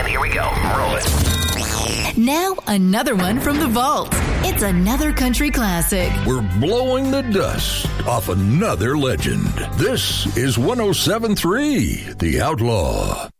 And here we go. Roll it. Now, another one from the vault. It's another country classic. We're blowing the dust off another legend. This is 107.3 The Outlaw.